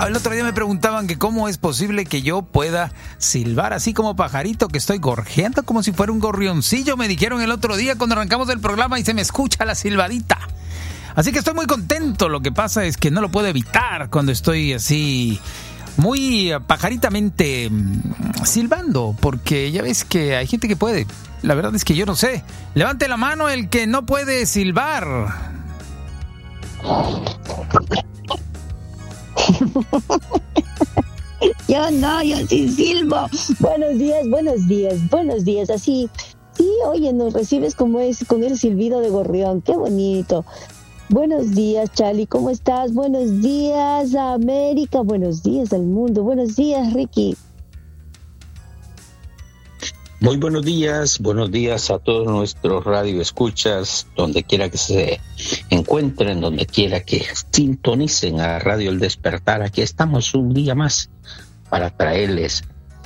El otro día me preguntaban que cómo es posible que yo pueda silbar así como pajarito, que estoy gorjeando como si fuera un gorrioncillo. Me dijeron el otro día cuando arrancamos el programa y se me escucha la silbadita. Así que estoy muy contento. Lo que pasa es que no lo puedo evitar cuando estoy así muy pajaritamente silbando, porque ya ves que hay gente que puede. La verdad es que yo no sé. Levante la mano el que no puede silbar. Yo no, yo sí silbo. Buenos días, buenos días, buenos días. Así, sí, oye, nos recibes como es, con el silbido de gorrión. Qué bonito. Buenos días, Charlie, ¿cómo estás? Buenos días, América. Buenos días al mundo. Buenos días, Ricky. Muy buenos días a todos nuestros radioescuchas, donde quiera que se encuentren, donde quiera que sintonicen a Radio El Despertar. Aquí estamos un día más para traerles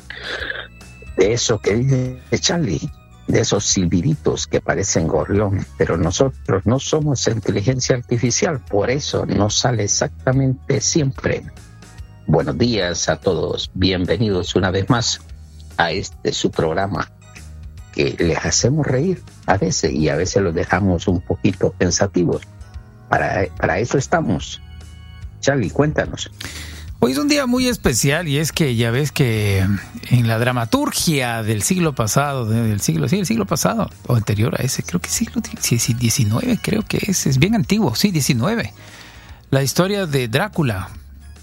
de eso que dice Charlie, de esos silbiditos que parecen gorrión, pero nosotros no somos inteligencia artificial, por eso no sale exactamente siempre. Buenos días a todos, bienvenidos una vez más a su programa, que les hacemos reír a veces y a veces los dejamos un poquito pensativos. Para eso estamos. Charlie, cuéntanos. Hoy es un día muy especial y es que ya ves que en la dramaturgia del siglo pasado, el siglo pasado o anterior a ese, creo que siglo XIX, creo que es bien antiguo, sí, 19. La historia de Drácula,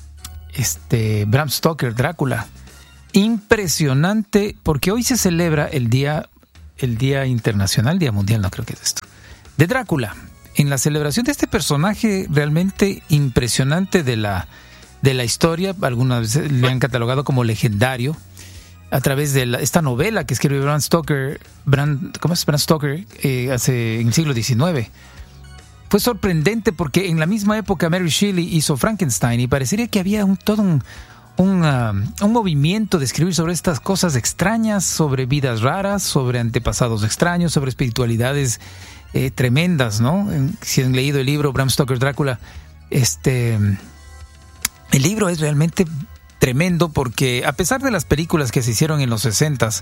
Bram Stoker, Drácula. Impresionante, porque hoy se celebra el día internacional, día mundial, no creo que es esto, de Drácula. En la celebración de este personaje realmente impresionante de la historia, algunas veces le han catalogado como legendario, a través de esta novela que escribió Bram Stoker, Bram Stoker en el siglo XIX. Fue sorprendente porque en la misma época Mary Shelley hizo Frankenstein y parecería que había todo un movimiento de escribir sobre estas cosas extrañas, sobre vidas raras, sobre antepasados extraños, sobre espiritualidades tremendas, ¿no? Si han leído el libro Bram Stoker, Drácula, el libro es realmente tremendo porque a pesar de las películas que se hicieron en los 60s,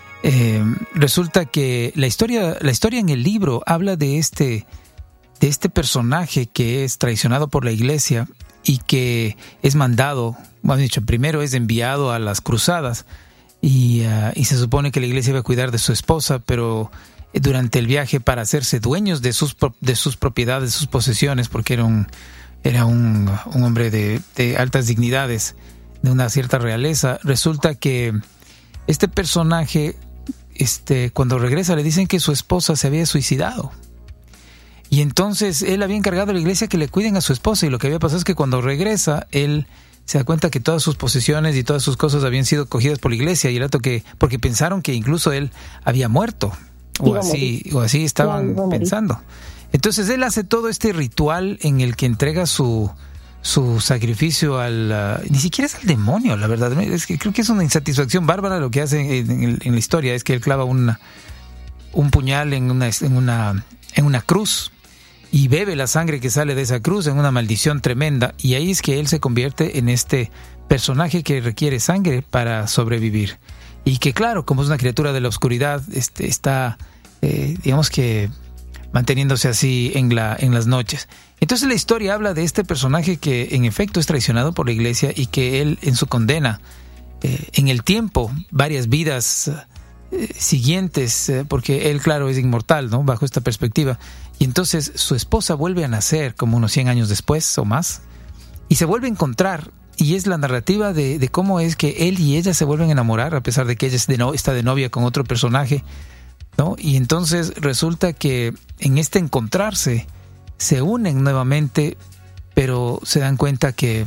resulta que la historia en el libro habla de este personaje que es traicionado por la iglesia y que es mandado, más dicho, primero es enviado a las cruzadas y se supone que la iglesia iba a cuidar de su esposa, pero durante el viaje, para hacerse dueños de sus propiedades, de sus posesiones, porque era un hombre de altas dignidades, de una cierta realeza, resulta que este personaje, cuando regresa, le dicen que su esposa se había suicidado. Y entonces él había encargado a la iglesia que le cuiden a su esposa, y lo que había pasado es que cuando regresa, él se da cuenta que todas sus posesiones y todas sus cosas habían sido cogidas por la iglesia, y el rato porque pensaron que incluso él había muerto, o así estaban pensando. Entonces él hace todo este ritual en el que entrega su sacrificio ni siquiera es al demonio, la verdad. Es que creo que es una insatisfacción bárbara lo que hace en la historia. Es que él clava un puñal en una cruz y bebe la sangre que sale de esa cruz en una maldición tremenda, y ahí es que él se convierte en este personaje que requiere sangre para sobrevivir, y que claro, como es una criatura de la oscuridad, está digamos que manteniéndose así en las noches. Entonces la historia habla de este personaje que en efecto es traicionado por la iglesia, y que él en su condena, en el tiempo, varias vidas siguientes, porque él, claro, es inmortal, ¿no? Bajo esta perspectiva. Y entonces su esposa vuelve a nacer como unos 100 años después o más, y se vuelve a encontrar, y es la narrativa de cómo es que él y ella se vuelven a enamorar, a pesar de que ella está de novia con otro personaje, ¿no? Y entonces resulta que en este encontrarse se unen nuevamente, pero se dan cuenta que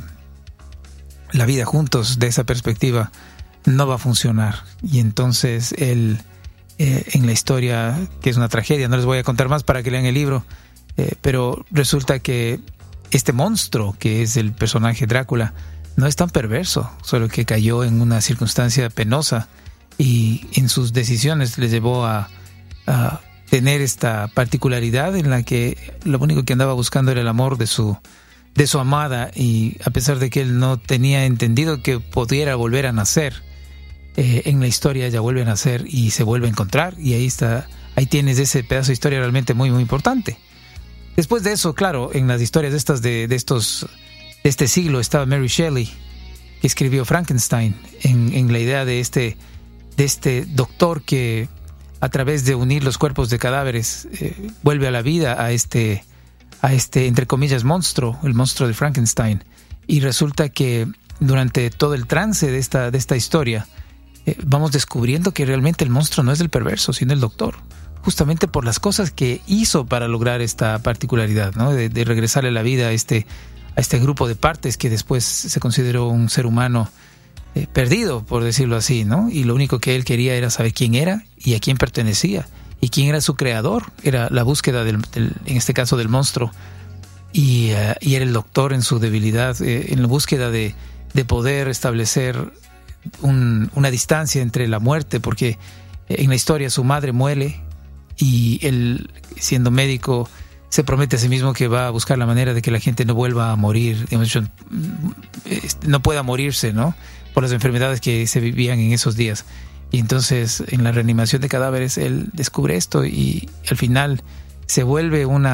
la vida juntos, de esa perspectiva, no va a funcionar. Y entonces él, en la historia, que es una tragedia, no les voy a contar más para que lean el libro, pero resulta que este monstruo, que es el personaje Drácula, no es tan perverso, solo que cayó en una circunstancia penosa, y en sus decisiones le llevó a tener esta particularidad en la que lo único que andaba buscando era el amor de su su amada, y a pesar de que él no tenía entendido que pudiera volver a nacer, en la historia ella vuelve a nacer y se vuelve a encontrar, y ahí tienes ese pedazo de historia realmente muy, muy importante. Después de eso, claro, en las historias de este siglo estaba Mary Shelley, que escribió Frankenstein, en la idea de este doctor que a través de unir los cuerpos de cadáveres vuelve a la vida a este entre comillas monstruo, el monstruo de Frankenstein. Y resulta que durante todo el trance de esta historia vamos descubriendo que realmente el monstruo no es el perverso, sino el doctor, justamente por las cosas que hizo para lograr esta particularidad, ¿no? De regresarle la vida a este grupo de partes que después se consideró un ser humano perdido, por decirlo así, ¿no? Y lo único que él quería era saber quién era y a quién pertenecía y quién era su creador. Era la búsqueda en este caso del monstruo, y era el doctor en su debilidad, en la búsqueda de poder establecer una distancia entre la muerte, porque en la historia su madre muere y él, siendo médico, se promete a sí mismo que va a buscar la manera de que la gente no vuelva a morir, no pueda morirse, ¿no? Por las enfermedades que se vivían en esos días. Y entonces, en la reanimación de cadáveres, él descubre esto, y al final se vuelve un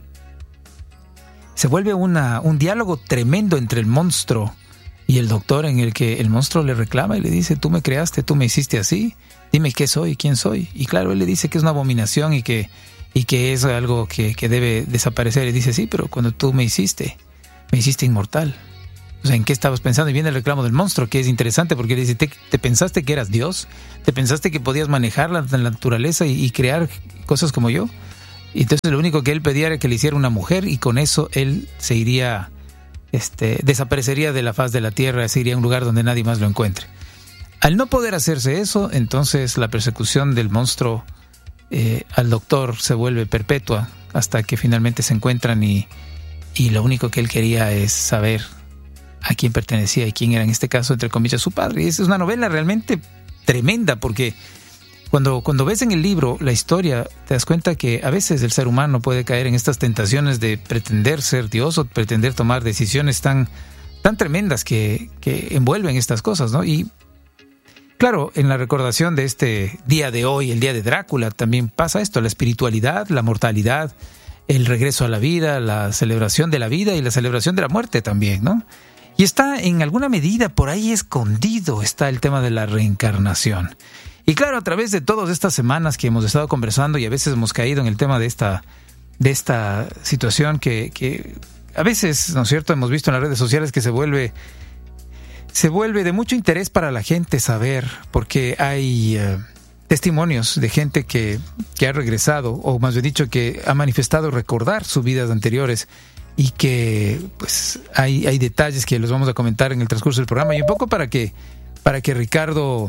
diálogo tremendo entre el monstruo y el doctor, en el que el monstruo le reclama y le dice: tú me creaste, tú me hiciste así, dime qué soy, quién soy. Y claro, él le dice que es una abominación y que es algo que debe desaparecer. Y dice: sí, pero cuando tú me hiciste inmortal. O sea, ¿en qué estabas pensando? Y viene el reclamo del monstruo, que es interesante, porque le dice: ¿te pensaste que eras Dios? ¿Te pensaste que podías manejar la naturaleza y crear cosas como yo? Y entonces lo único que él pedía era que le hiciera una mujer, y con eso él se iría, desaparecería de la faz de la tierra, se iría a un lugar donde nadie más lo encuentre. Al no poder hacerse eso, entonces la persecución del monstruo al doctor se vuelve perpetua, hasta que finalmente se encuentran, y lo único que él quería es saber a quién pertenecía y quién era, en este caso, entre comillas, su padre. Y es una novela realmente tremenda, porque cuando ves en el libro la historia, te das cuenta que a veces el ser humano puede caer en estas tentaciones de pretender ser Dios, o pretender tomar decisiones tan tremendas que envuelven estas cosas, ¿no? Y claro, en la recordación de este día de hoy, el día de Drácula, también pasa esto: la espiritualidad, la mortalidad, el regreso a la vida, la celebración de la vida y la celebración de la muerte también, ¿no? Y está en alguna medida por ahí escondido, está el tema de la reencarnación. Y claro, a través de todas estas semanas que hemos estado conversando, y a veces hemos caído en el tema de esta situación que a veces, ¿no es cierto?, hemos visto en las redes sociales que se vuelve de mucho interés para la gente saber, porque hay testimonios de gente que ha regresado, o más bien dicho, que ha manifestado recordar sus vidas anteriores, y que pues hay detalles que los vamos a comentar en el transcurso del programa, y un poco para que Ricardo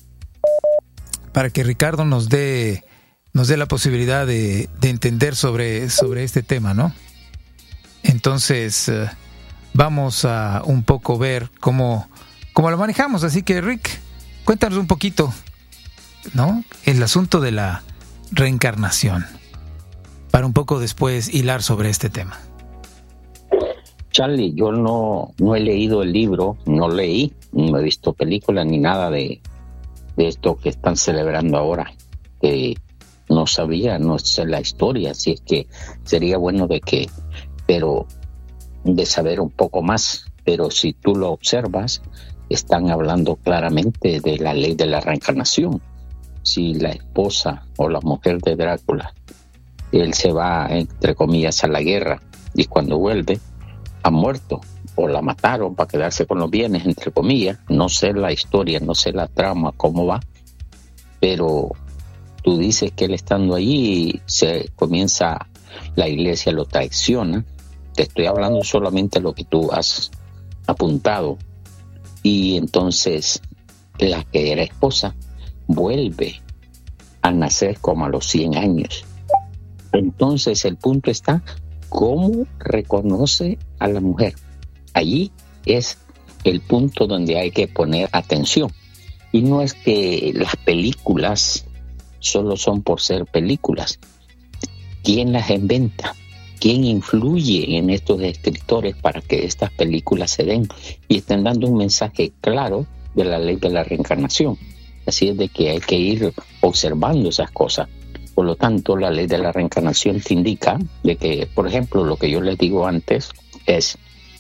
nos dé la posibilidad de entender sobre este tema, ¿no? Entonces vamos a un poco ver cómo lo manejamos. Así que, Rick, cuéntanos un poquito, ¿no?, el asunto de la reencarnación, para un poco después hilar sobre este tema. Charlie, yo no he leído el libro, no he visto película ni nada de esto que están celebrando ahora. No sabía, no sé la historia, así es que sería bueno de saber un poco más. Pero si tú lo observas, están hablando claramente de la ley de la reencarnación. Si la esposa o la mujer de Drácula, él se va, entre comillas, a la guerra, y cuando vuelve, ha muerto, o la mataron para quedarse con los bienes, entre comillas. No sé la historia, no sé la trama, cómo va, pero tú dices que él estando allí la iglesia lo traiciona. Te estoy hablando solamente de lo que tú has apuntado. Y entonces la que era esposa vuelve a nacer como a los 100 años. Entonces el punto está: ¿cómo reconoce a la mujer? Allí es el punto donde hay que poner atención. Y no es que las películas solo son por ser películas. ¿Quién las inventa? quién influye en estos escritores para que estas películas se den y estén dando un mensaje claro de la ley de la reencarnación. Así es de que hay que ir observando esas cosas. Por lo tanto, la ley de la reencarnación te indica de que, por ejemplo, lo que yo les digo antes es,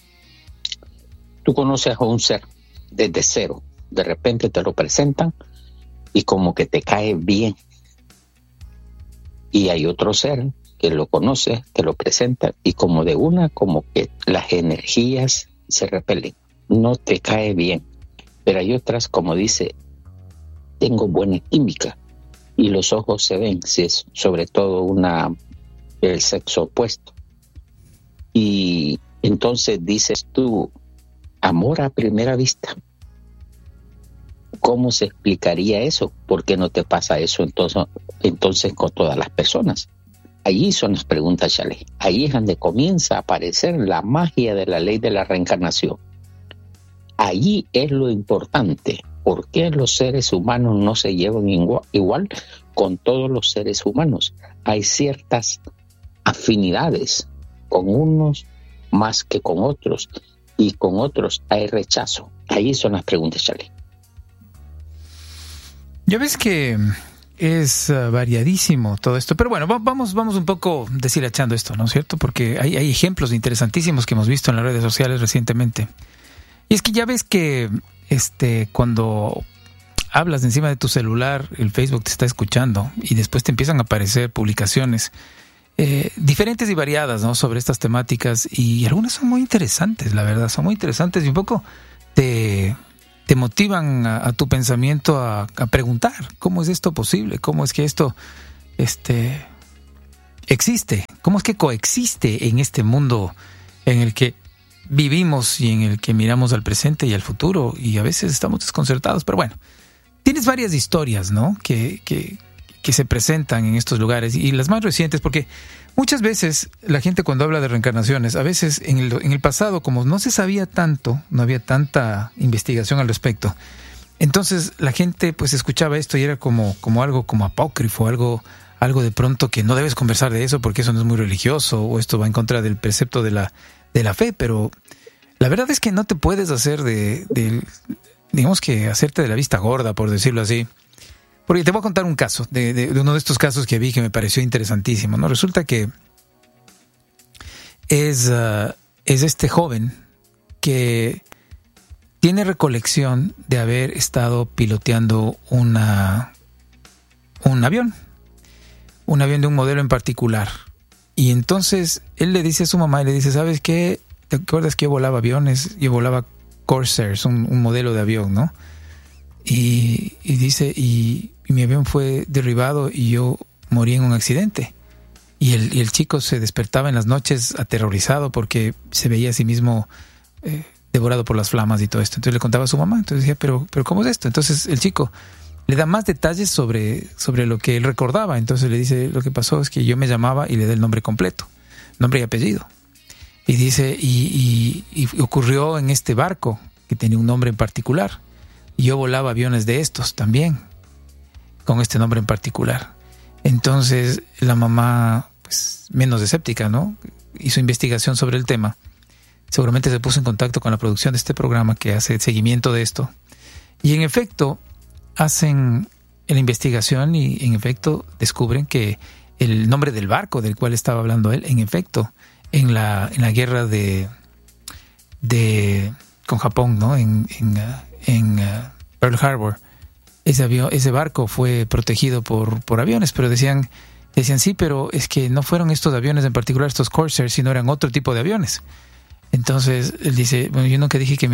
tú conoces a un ser desde cero, de repente te lo presentan y como que te cae bien. Y hay otro ser que lo conoce, te lo presenta y como de una, como que las energías se repelen, no te cae bien. Pero hay otras, como dice, tengo buena química y los ojos se ven, si es sobre todo el sexo opuesto. Y entonces dices tú, amor a primera vista. ¿Cómo se explicaría eso? ¿Por qué no te pasa eso entonces con todas las personas? Allí son las preguntas, Chale. Ahí es donde comienza a aparecer la magia de la ley de la reencarnación. Allí es lo importante. ¿Por qué los seres humanos no se llevan igual con todos los seres humanos? Hay ciertas afinidades con unos más que con otros y con otros hay rechazo. Ahí son las preguntas, Chale. Ya ves que es variadísimo todo esto, pero bueno, vamos un poco deshilachando esto, ¿no es cierto? Porque hay ejemplos interesantísimos que hemos visto en las redes sociales recientemente. Y es que ya ves que cuando hablas encima de tu celular, el Facebook te está escuchando y después te empiezan a aparecer publicaciones diferentes y variadas, ¿no? Sobre estas temáticas, y algunas son muy interesantes, la verdad, son muy interesantes y un poco te motivan a tu pensamiento a preguntar, ¿cómo es esto posible? ¿Cómo es que esto existe? ¿Cómo es que coexiste en este mundo en el que vivimos y en el que miramos al presente y al futuro y a veces estamos desconcertados? Pero bueno, tienes varias historias, ¿no? que se presentan en estos lugares y las más recientes, porque muchas veces la gente cuando habla de reencarnaciones, a veces en el pasado, como no se sabía tanto, no había tanta investigación al respecto, entonces la gente pues escuchaba esto y era como algo como apócrifo, algo de pronto que no debes conversar de eso porque eso no es muy religioso o esto va en contra del precepto de la fe. Pero la verdad es que no te puedes hacer digamos que hacerte de la vista gorda, por decirlo así. Porque te voy a contar un caso, de uno de estos casos que vi que me pareció interesantísimo, ¿no? Resulta que es este joven que tiene recolección de haber estado piloteando un avión de un modelo en particular. Y entonces él le dice a su mamá, y le dice, ¿sabes qué? ¿Te acuerdas que yo volaba aviones? Yo volaba Corsairs, un modelo de avión, ¿no? Y dice, y mi avión fue derribado y yo morí en un accidente. Y el chico se despertaba en las noches aterrorizado porque se veía a sí mismo devorado por las flamas y todo esto. Entonces le contaba a su mamá. Entonces decía, pero ¿cómo es esto? Entonces el chico le da más detalles sobre lo que él recordaba. Entonces le dice, lo que pasó es que yo me llamaba, y le da el nombre completo, nombre y apellido. Y dice, y ocurrió en este barco que tenía un nombre en particular. Y yo volaba aviones de estos también, con este nombre en particular. Entonces la mamá, pues menos escéptica, ¿no? Hizo investigación sobre el tema. Seguramente se puso en contacto con la producción de este programa que hace seguimiento de esto. Y en efecto, hacen la investigación y en efecto descubren que el nombre del barco del cual estaba hablando él, en efecto, en la guerra con Japón, ¿no? En Pearl Harbor, ese barco fue protegido por aviones, pero decían sí, pero es que no fueron estos aviones en particular, estos Corsairs, sino eran otro tipo de aviones. Entonces él dice, bueno, yo nunca dije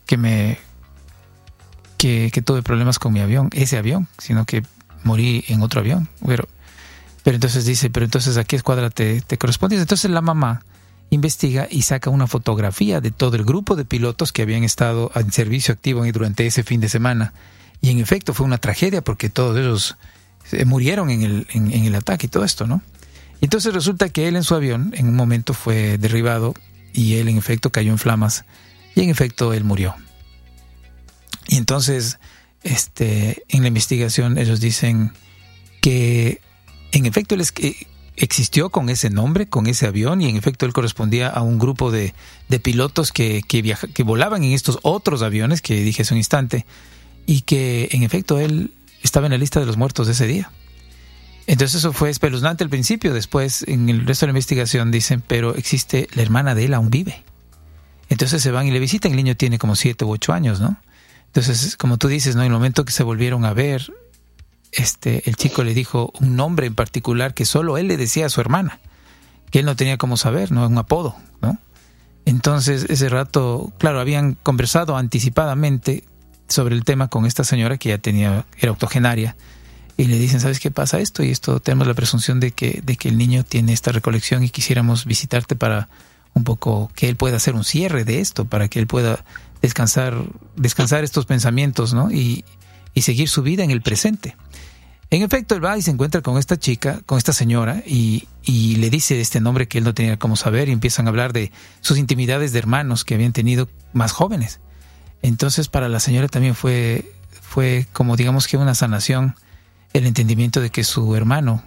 que tuve problemas con mi avión, ese avión, sino que morí en otro avión. Pero entonces dice, pero entonces ¿a qué escuadra te corresponde? Entonces la mamá investiga y saca una fotografía de todo el grupo de pilotos que habían estado en servicio activo durante ese fin de semana. Y en efecto fue una tragedia porque todos ellos murieron en el ataque y todo esto, ¿no? Y entonces resulta que él en su avión en un momento fue derribado y él en efecto cayó en flamas y en efecto él murió. Y entonces en la investigación ellos dicen que en efecto existió con ese nombre, con ese avión, y en efecto él correspondía a un grupo de pilotos que volaban en estos otros aviones que dije hace un instante, y que en efecto él estaba en la lista de los muertos de ese día. Entonces eso fue espeluznante al principio. Después, en el resto de la investigación, dicen, pero existe, la hermana de él aún vive. Entonces se van y le visitan. El niño tiene como 7 u 8 años, ¿no? Entonces, como tú dices, ¿no? En el momento que se volvieron a ver, el chico le dijo un nombre en particular que solo él le decía a su hermana, que él no tenía cómo saber, ¿no? Un apodo, ¿no? Entonces, ese rato, claro, habían conversado anticipadamente sobre el tema con esta señora que ya era octogenaria, y le dicen, ¿sabes qué pasa esto? Y esto, tenemos la presunción de que el niño tiene esta recolección y quisiéramos visitarte para un poco que él pueda hacer un cierre de esto, para que él pueda descansar estos pensamientos, ¿no? Y seguir su vida en el presente. En efecto, él va y se encuentra con esta chica, con esta señora, y le dice este nombre que él no tenía cómo saber, y empiezan a hablar de sus intimidades de hermanos que habían tenido más jóvenes. Entonces, para la señora también fue como, digamos, que una sanación, el entendimiento de que su hermano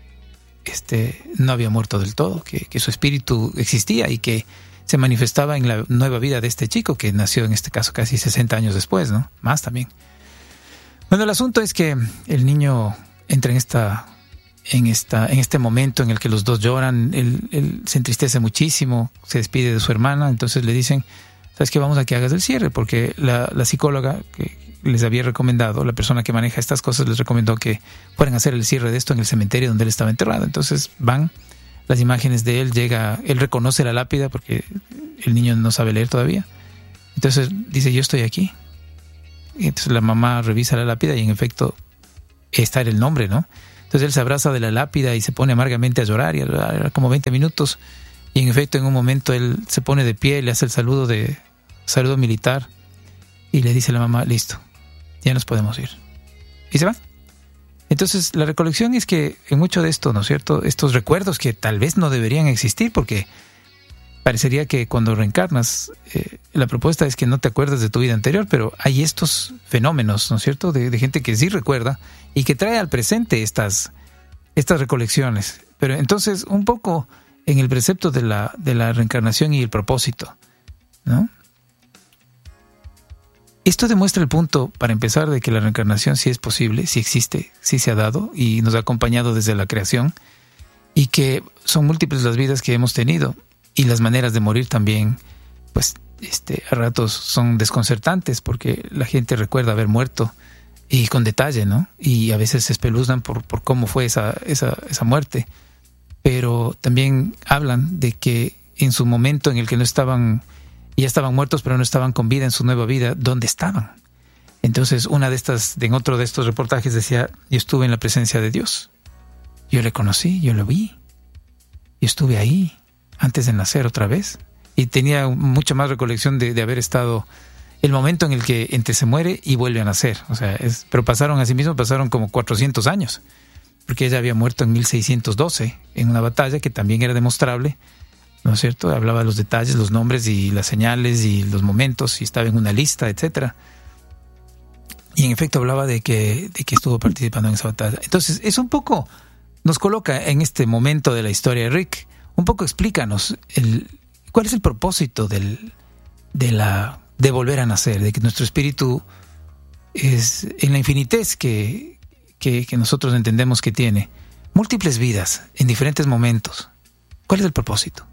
no había muerto del todo, que su espíritu existía y que se manifestaba en la nueva vida de este chico, que nació en este caso casi 60 años después, ¿no? Más también. Bueno, el asunto es que el niño entra en este momento en el que los dos lloran. Él se entristece muchísimo, se despide de su hermana. Entonces le dicen, ¿sabes qué? Vamos a que hagas el cierre, porque la psicóloga que les había recomendado, la persona que maneja estas cosas, les recomendó que fueran a hacer el cierre de esto en el cementerio donde él estaba enterrado. Entonces van las imágenes de él, él reconoce la lápida porque el niño no sabe leer todavía. Entonces dice, yo estoy aquí. Y entonces la mamá revisa la lápida y en efecto está el nombre, ¿no? Entonces él se abraza de la lápida y se pone amargamente a llorar, y como 20 minutos, y en efecto en un momento él se pone de pie, le hace el saludo militar y le dice a la mamá, listo, ya nos podemos ir. Y se va. Entonces la recolección es que en mucho de esto, ¿no es cierto?, estos recuerdos que tal vez no deberían existir, porque parecería que cuando reencarnas, la propuesta es que no te acuerdas de tu vida anterior, pero hay estos fenómenos, ¿no es cierto?, de gente que sí recuerda y que trae al presente estas recolecciones. Pero entonces, un poco en el precepto de la reencarnación y el propósito, ¿no? Esto demuestra el punto, para empezar, de que la reencarnación sí es posible, sí existe, sí se ha dado y nos ha acompañado desde la creación, y que son múltiples las vidas que hemos tenido. Y las maneras de morir también, pues, a ratos son desconcertantes, porque la gente recuerda haber muerto y con detalle, ¿no? Y a veces se espeluznan por cómo fue esa muerte. Pero también hablan de que en su momento en el que ya estaban muertos, pero no estaban con vida en su nueva vida, ¿dónde estaban? Entonces, en otro de estos reportajes decía, yo estuve en la presencia de Dios. Yo le conocí, yo lo vi. Yo estuve ahí antes de nacer otra vez, y tenía mucha más recolección de haber estado el momento en el que se muere y vuelve a nacer. O sea, pero pasaron como 400 años, porque ella había muerto en 1612 en una batalla que también era demostrable, ¿no es cierto? Hablaba de los detalles, los nombres y las señales y los momentos, y estaba en una lista, etcétera. Y en efecto hablaba de que estuvo participando en esa batalla. Entonces, eso un poco nos coloca en este momento de la historia de Rick. Un poco explícanos cuál es el propósito de volver a nacer, de que nuestro espíritu es en la infinitez que nosotros entendemos que tiene múltiples vidas en diferentes momentos. ¿Cuál es el propósito?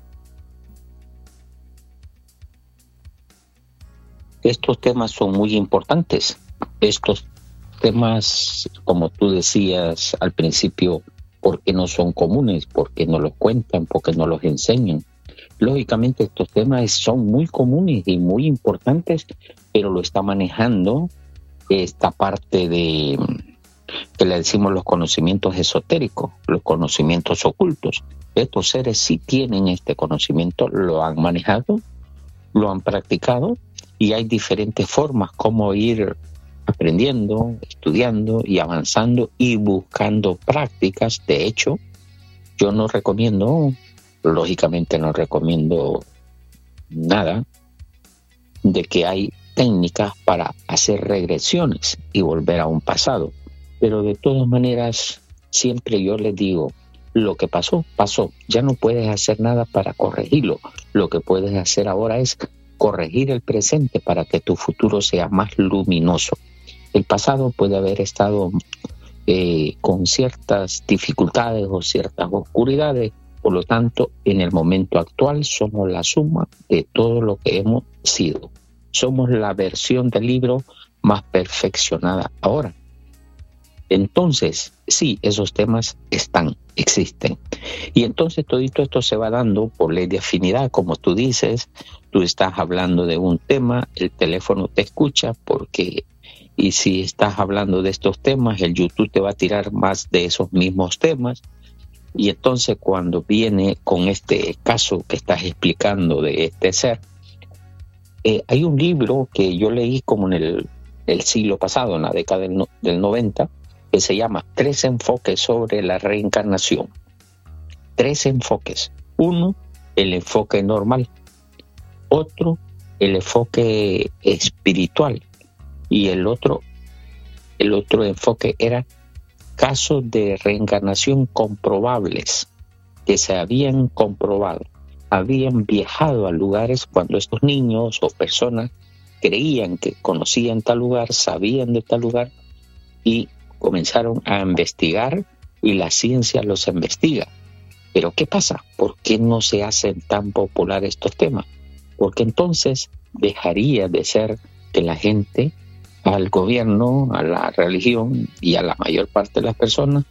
Estos temas son muy importantes. Estos temas, como tú decías al principio, ¿por qué no son comunes? ¿Por qué no los cuentan? ¿Por qué no los enseñan? Lógicamente estos temas son muy comunes y muy importantes, pero lo está manejando esta parte que le decimos los conocimientos esotéricos, los conocimientos ocultos. Estos seres sí tienen este conocimiento, lo han manejado, lo han practicado, y hay diferentes formas como ir aprendiendo, estudiando y avanzando y buscando prácticas. De hecho, yo lógicamente no recomiendo nada de que hay técnicas para hacer regresiones y volver a un pasado. Pero de todas maneras, siempre yo les digo, lo que pasó, pasó. Ya no puedes hacer nada para corregirlo. Lo que puedes hacer ahora es corregir el presente para que tu futuro sea más luminoso. El pasado puede haber estado con ciertas dificultades o ciertas oscuridades. Por lo tanto, en el momento actual somos la suma de todo lo que hemos sido. Somos la versión del libro más perfeccionada ahora. Entonces, sí, esos temas existen. Y entonces todo esto se va dando por ley de afinidad, como tú dices. Tú estás hablando de un tema, el teléfono te escucha y si estás hablando de estos temas, el YouTube te va a tirar más de esos mismos temas. Y entonces cuando viene con este caso que estás explicando de este ser, hay un libro que yo leí como en el siglo pasado, en la década del 90, que se llama 3 enfoques sobre la reencarnación. 3 enfoques. Uno, el enfoque normal. Otro, el enfoque espiritual. Y el otro enfoque era casos de reencarnación comprobables, que se habían comprobado. Habían viajado a lugares cuando estos niños o personas creían que conocían tal lugar, sabían de tal lugar, y comenzaron a investigar y la ciencia los investiga. Pero ¿qué pasa? ¿Por qué no se hacen tan populares estos temas? Porque entonces dejaría de ser que la gente, al gobierno, a la religión y a la mayor parte de las personas,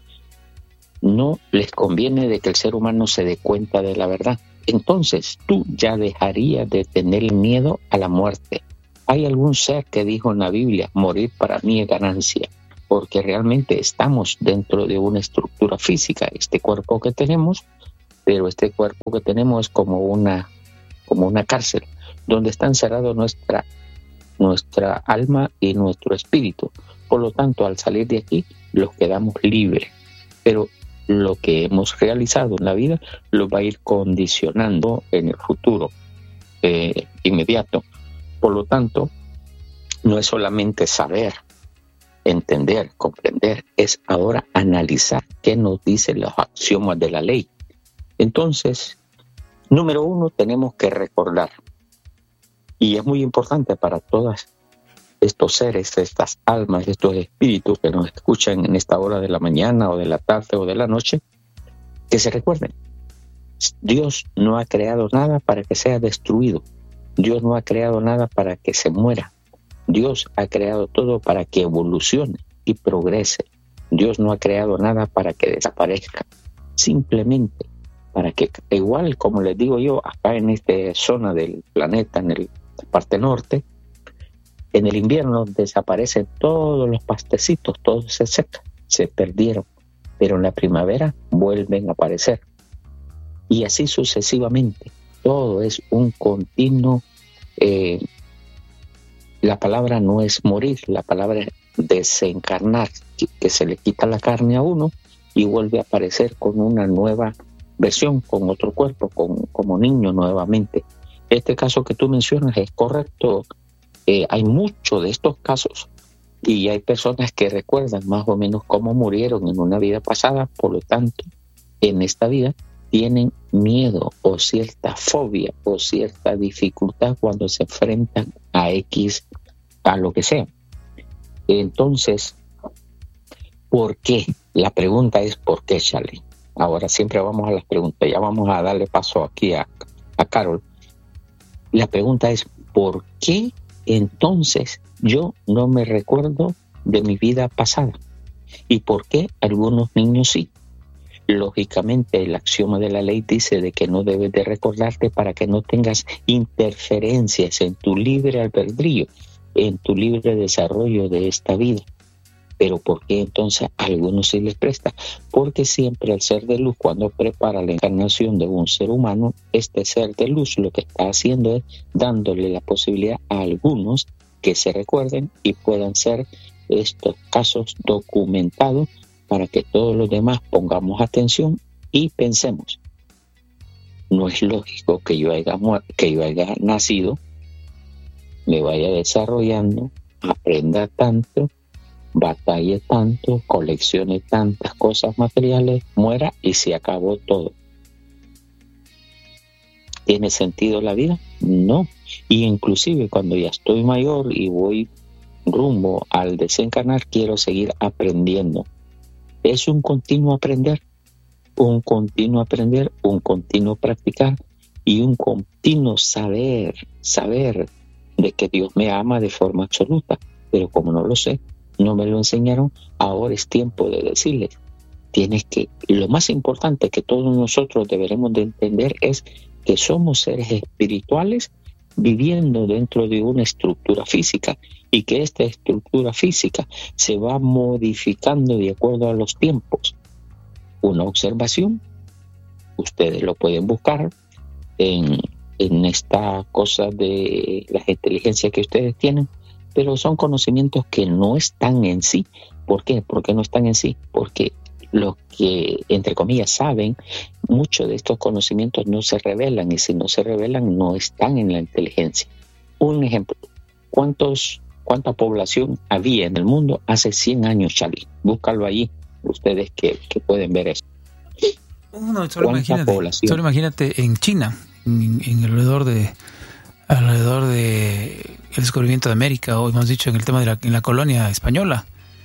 no les conviene de que el ser humano se dé cuenta de la verdad. Entonces tú ya dejarías de tener miedo a la muerte. Hay algún ser que dijo en la Biblia, morir para mí es ganancia, porque realmente estamos dentro de una estructura física, este cuerpo que tenemos, pero este cuerpo que tenemos es como una cárcel, donde está encerrado nuestra alma y nuestro espíritu. Por lo tanto, al salir de aquí, los quedamos libres. Pero lo que hemos realizado en la vida lo va a ir condicionando en el futuro inmediato. Por lo tanto, no es solamente saber, entender, comprender, es ahora analizar qué nos dicen los axiomas de la ley. Entonces, número 1, tenemos que recordar. Y es muy importante para todos estos seres, estas almas, estos espíritus que nos escuchan en esta hora de la mañana o de la tarde o de la noche, que se recuerden. Dios no ha creado nada para que sea destruido. Dios no ha creado nada para que se muera. Dios ha creado todo para que evolucione y progrese. Dios no ha creado nada para que desaparezca. Simplemente para que, igual como les digo yo, acá en esta zona del planeta, en la parte norte, en el invierno desaparecen todos los pastecitos, todos se secan, se perdieron, pero en la primavera vuelven a aparecer. Y así sucesivamente, todo es un continuo. La palabra no es morir, la palabra es desencarnar, que se le quita la carne a uno y vuelve a aparecer con una nueva versión, con otro cuerpo, como niño nuevamente. Este caso que tú mencionas es correcto. Hay muchos de estos casos y hay personas que recuerdan más o menos cómo murieron en una vida pasada, por lo tanto, en esta vida tienen miedo o cierta fobia o cierta dificultad cuando se enfrentan a lo que sea. Entonces, ¿por qué? La pregunta es ¿por qué, Charlie? Ahora siempre vamos a las preguntas, ya vamos a darle paso aquí a Carol. La pregunta es ¿por qué entonces yo no me recuerdo de mi vida pasada? ¿Y por qué algunos niños sí? Lógicamente, el axioma de la ley dice de que no debes de recordarte para que no tengas interferencias en tu libre albedrío, en tu libre desarrollo de esta vida. Pero ¿por qué entonces a algunos sí les presta? Porque siempre el ser de luz, cuando prepara la encarnación de un ser humano, este ser de luz lo que está haciendo es dándole la posibilidad a algunos que se recuerden y puedan ser estos casos documentados para que todos los demás pongamos atención y pensemos. No es lógico que yo haya nacido, me vaya desarrollando, aprenda tanto, batalle tanto, coleccione tantas cosas materiales, muera y se acabó todo. ¿Tiene sentido la vida? No. Y inclusive cuando ya estoy mayor y voy rumbo al desencarnar, quiero seguir aprendiendo. Es un continuo aprender, un continuo practicar y un continuo saber de que Dios me ama de forma absoluta. Pero como no lo sé, no me lo enseñaron, ahora es tiempo de decirles, lo más importante que todos nosotros deberemos de entender es que somos seres espirituales viviendo dentro de una estructura física y que esta estructura física se va modificando de acuerdo a los tiempos. Una observación, ustedes lo pueden buscar en esta cosa de las inteligencias que ustedes tienen, pero son conocimientos que no están en sí. ¿Por qué? ¿Por qué no están en sí? Porque los que, entre comillas, saben, muchos de estos conocimientos no se revelan, y si no se revelan, no están en la inteligencia. Un ejemplo, ¿cuánta población había en el mundo hace 100 años, Charlie? Búscalo allí, ustedes que pueden ver eso. No, solo imagínate en China, en alrededor de el descubrimiento de América, o hemos dicho en el tema de en la colonia española.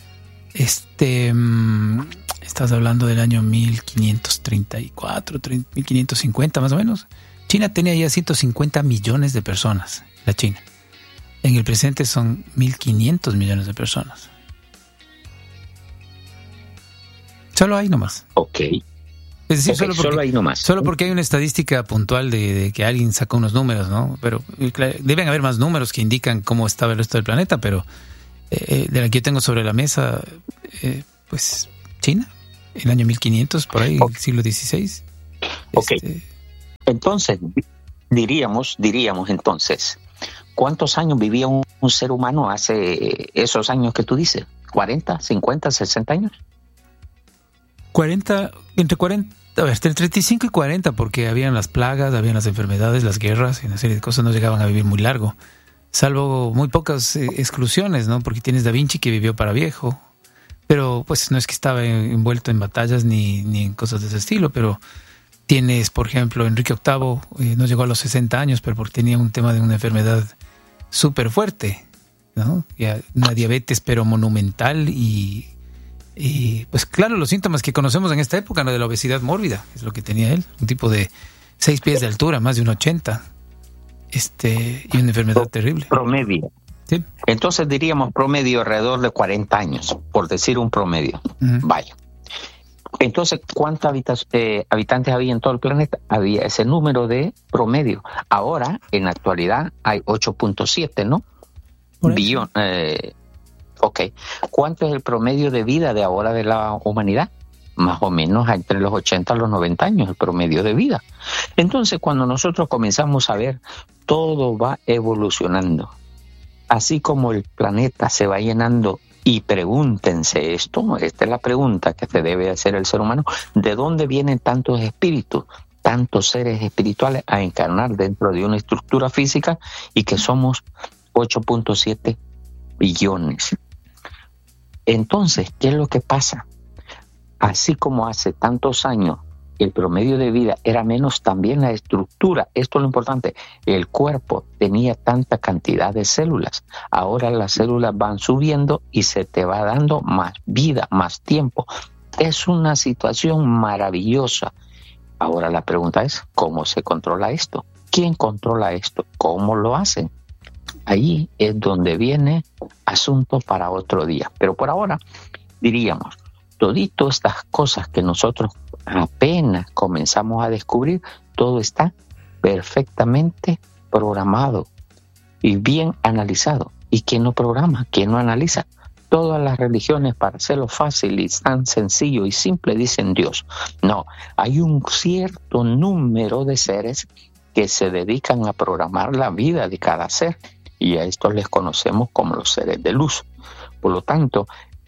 Estás hablando del año 1534, 1550 más o menos. China tenía ya 150 millones de personas, la China. En el presente son 1.500 millones de personas. Solo ahí nomás. Ok. Es decir, solo ahí nomás. Solo porque hay una estadística puntual de que alguien sacó unos números, ¿no? Pero deben haber más números que indican cómo estaba el resto del planeta, pero de la que yo tengo sobre la mesa, pues China, el año 1500, por ahí, el siglo XVI. Ok. Entonces, diríamos entonces, ¿cuántos años vivía un ser humano hace esos años que tú dices? ¿40, 50, 60 años? Entre 35 y 40, porque habían las plagas, habían las enfermedades, las guerras y una serie de cosas, no llegaban a vivir muy largo, salvo muy pocas exclusiones, ¿no? Porque tienes Da Vinci, que vivió para viejo, pero pues no es que estaba envuelto en batallas ni en cosas de ese estilo, pero tienes, por ejemplo, Enrique VIII, no llegó a los 60 años, pero porque tenía un tema de una enfermedad súper fuerte, ¿no? Una diabetes pero monumental y pues claro, los síntomas que conocemos en esta época, ¿no? De la obesidad mórbida, es lo que tenía él, un tipo de 6 pies de altura, más de 1,80, y una enfermedad terrible. Promedio. Sí. Entonces diríamos promedio alrededor de 40 años, por decir un promedio. Uh-huh. Vaya. Entonces, ¿cuántos habitantes había en todo el planeta? Había ese número de promedio. Ahora, en la actualidad, hay 8.7, ¿no? Billón. Ok. ¿Cuánto es el promedio de vida de ahora de la humanidad? Más o menos entre los 80 a los 90 años, el promedio de vida. Entonces, cuando nosotros comenzamos a ver, todo va evolucionando. Así como el planeta se va llenando, y pregúntense esto, esta es la pregunta que se debe hacer el ser humano, ¿de dónde vienen tantos espíritus, tantos seres espirituales a encarnar dentro de una estructura física y que somos 8.7 billones? Entonces, ¿qué es lo que pasa? Así como hace tantos años el promedio de vida era menos, también la estructura, esto es lo importante, el cuerpo tenía tanta cantidad de células. Ahora las células van subiendo y se te va dando más vida, más tiempo. Es una situación maravillosa. Ahora la pregunta es, ¿cómo se controla esto? ¿Quién controla esto? ¿Cómo lo hacen? Ahí es donde viene asunto para otro día. Pero por ahora, diríamos, todito estas cosas que nosotros apenas comenzamos a descubrir, todo está perfectamente programado y bien analizado. ¿Y quién no programa? ¿Quién no analiza? Todas las religiones, para hacerlo fácil y tan sencillo y simple, dicen Dios. No, hay un cierto número de seres que se dedican a programar la vida de cada ser, y a estos les conocemos como los seres de luz. Por lo tanto,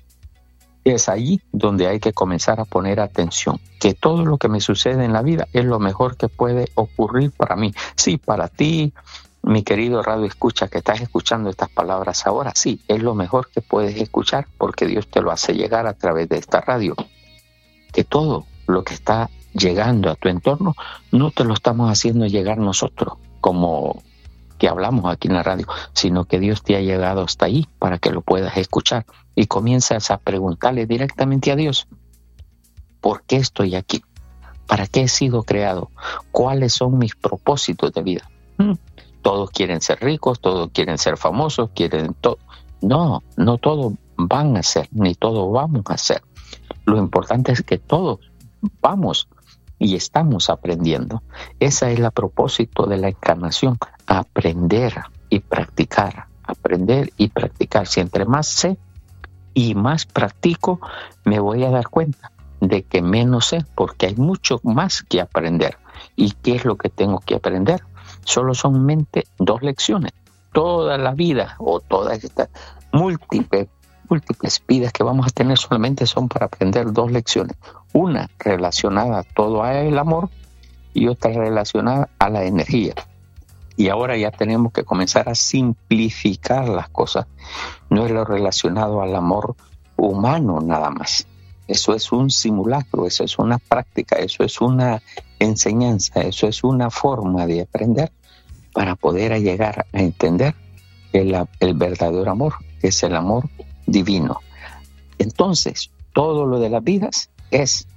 es allí donde hay que comenzar a poner atención, que todo lo que me sucede en la vida es lo mejor que puede ocurrir para mí. Sí, para ti mi querido radio escucha, que estás escuchando estas palabras ahora, sí, es lo mejor que puedes escuchar porque Dios te lo hace llegar a través de esta radio. Que todo lo que está llegando a tu entorno no te lo estamos haciendo llegar nosotros, como que hablamos aquí en la radio, sino que Dios te ha llegado hasta ahí para que lo puedas escuchar y comienzas a preguntarle directamente a Dios: ¿por qué estoy aquí? ¿Para qué he sido creado? ¿Cuáles son mis propósitos de vida? Todos quieren ser ricos, todos quieren ser famosos, quieren todo. No todos van a ser, ni todos vamos a ser. Lo importante es que todos vamos y estamos aprendiendo. Ese es el propósito de la encarnación: aprender y practicar. Aprender y practicar. Si entre más sé y más practico, me voy a dar cuenta de que menos sé, porque hay mucho más que aprender. ¿Y qué es lo que tengo que aprender? Solo son 2 lecciones. Toda la vida o todas estas múltiples vidas que vamos a tener solamente son para aprender 2 lecciones. Una relacionada a todo el amor y otra relacionada a la energía. Y ahora ya tenemos que comenzar a simplificar las cosas. No es lo relacionado al amor humano nada más. Eso es un simulacro, eso es una práctica, eso es una enseñanza, eso es una forma de aprender para poder llegar a entender el verdadero amor, que es el amor divino. Entonces, todo lo de las vidas es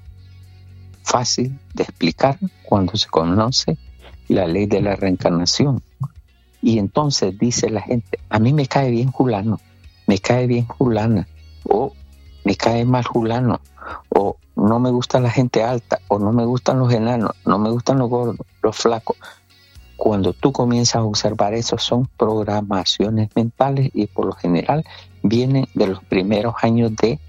fácil de explicar cuando se conoce la ley de la reencarnación. Y entonces dice la gente: a mí me cae bien fulano, me cae bien fulana, o me cae mal fulano, o no me gusta la gente alta, o no me gustan los enanos, no me gustan los gordos, los flacos. Cuando tú comienzas a observar eso, son programaciones mentales y por lo general vienen de los primeros años de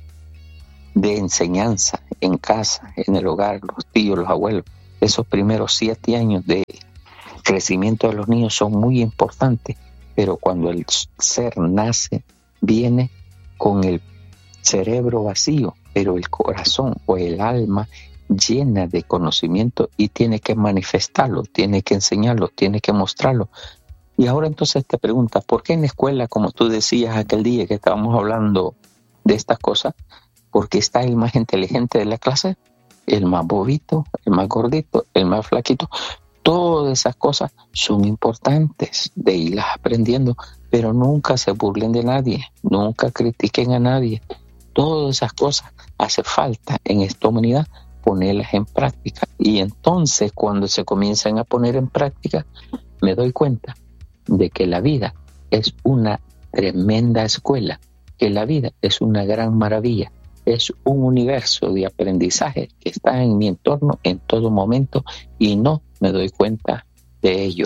enseñanza en casa, en el hogar, los tíos, los abuelos. Esos primeros 7 años de crecimiento de los niños son muy importantes, pero cuando el ser nace, viene con el cerebro vacío, pero el corazón o el alma llena de conocimiento y tiene que manifestarlo, tiene que enseñarlo, tiene que mostrarlo. Y ahora entonces te preguntas, ¿por qué en la escuela, como tú decías aquel día que estábamos hablando de estas cosas, por qué está el más inteligente de la clase, el más bobito, el más gordito, el más flaquito? Todas esas cosas son importantes de irlas aprendiendo, pero nunca se burlen de nadie, nunca critiquen a nadie. Todas esas cosas hace falta en esta humanidad ponerlas en práctica. Y entonces cuando se comienzan a poner en práctica, me doy cuenta de que la vida es una tremenda escuela, que la vida es una gran maravilla, es un universo de aprendizaje que está en mi entorno en todo momento y no me doy cuenta de ello.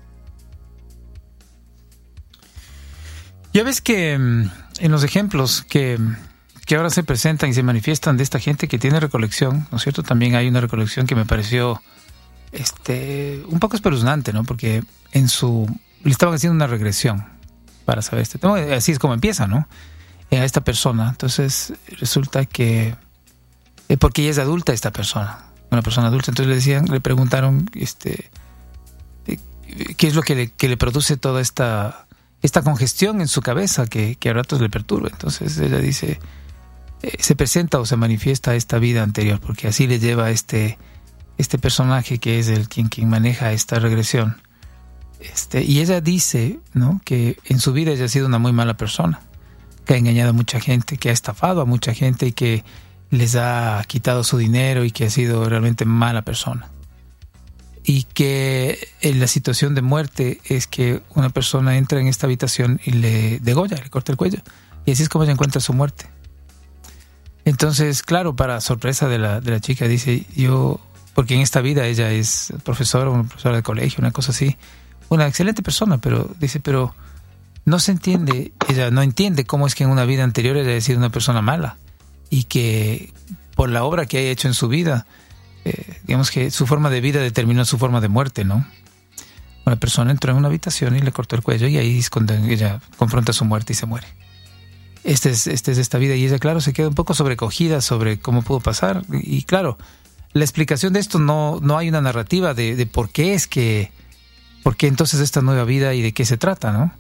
Ya ves que en los ejemplos que ahora se presentan y se manifiestan de esta gente que tiene recolección, ¿no es cierto? También hay una recolección que me pareció un poco espeluznante, ¿no? Porque le estaban haciendo una regresión para saber este tema. Así es como empieza, ¿no? A esta persona. Entonces resulta que porque ella es adulta, esta persona, una persona adulta. Entonces le preguntaron qué es lo que le produce toda esta congestión en su cabeza que a ratos le perturba. Entonces ella dice, se presenta o se manifiesta esta vida anterior, porque así le lleva este personaje que es quien maneja esta regresión. Y ella dice, ¿no?, que en su vida ella ha sido una muy mala persona, que ha engañado a mucha gente, que ha estafado a mucha gente y que les ha quitado su dinero y que ha sido realmente mala persona. Y que en la situación de muerte es que una persona entra en esta habitación y le degolla, le corta el cuello. Y así es como ella encuentra su muerte. Entonces, claro, para sorpresa de la chica, dice, porque en esta vida ella es profesora, una profesora de colegio, una cosa así, una excelente persona, pero dice, pero no se entiende, ella no entiende cómo es que en una vida anterior ella ha sido una persona mala y que por la obra que haya hecho en su vida, digamos que su forma de vida determinó su forma de muerte, ¿no? Una persona entró en una habitación y le cortó el cuello y ahí es cuando ella confronta su muerte y se muere. Esta es esta vida, y ella, claro, se queda un poco sobrecogida sobre cómo pudo pasar. Y claro, la explicación de esto no hay una narrativa de por qué es que ¿por qué entonces esta nueva vida y de qué se trata, no?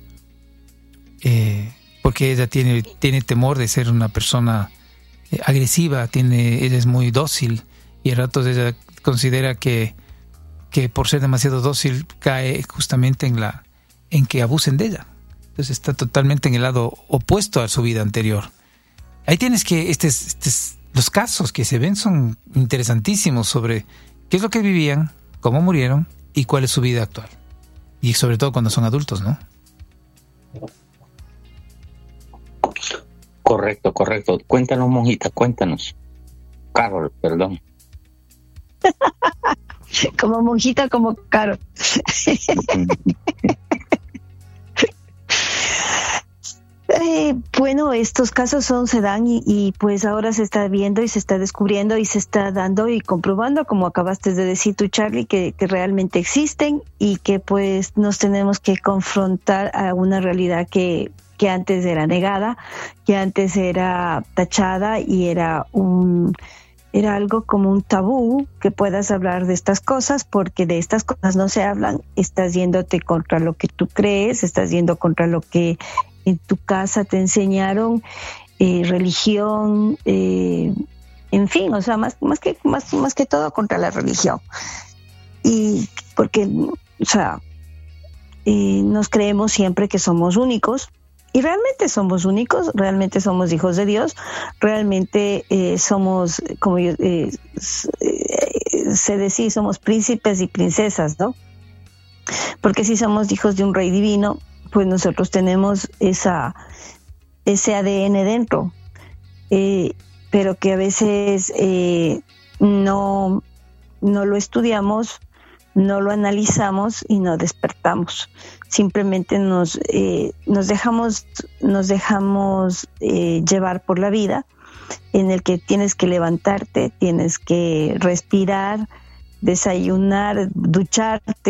Porque ella tiene temor de ser una persona agresiva, ella es muy dócil, y a ratos ella considera que por ser demasiado dócil cae justamente en que abusen de ella. Entonces está totalmente en el lado opuesto a su vida anterior. Ahí tienes que los casos que se ven son interesantísimos sobre qué es lo que vivían, cómo murieron y cuál es su vida actual. Y sobre todo cuando son adultos, ¿no? Correcto. Cuéntanos, monjita, cuéntanos. Carol, perdón. Como monjita, como Carol. Bueno, estos casos se dan y pues ahora se está viendo y se está descubriendo y se está dando y comprobando, como acabaste de decir tú, Charlie, que realmente existen y que pues nos tenemos que confrontar a una realidad que antes era negada, que antes era tachada y era algo como un tabú que puedas hablar de estas cosas, porque de estas cosas no se hablan. Estás yéndote contra lo que tú crees, estás yendo contra lo que en tu casa te enseñaron, religión, en fin, o sea, más que todo contra la religión. Y porque, o sea, nos creemos siempre que somos únicos. Y realmente somos únicos, realmente somos hijos de Dios, realmente somos, como se decía, somos príncipes y princesas, ¿no? Porque si somos hijos de un rey divino, pues nosotros tenemos ese ADN dentro, pero que a veces no lo estudiamos, no lo analizamos y no despertamos. Simplemente nos dejamos llevar por la vida, en el que tienes que levantarte, tienes que respirar, desayunar, ducharte,